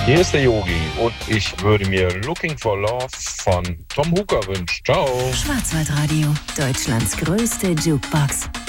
Hier ist der Yogi und ich würde mir Looking for Love von Tom Hooker wünschen. Ciao. Schwarzwaldradio, Deutschlands größte Jukebox.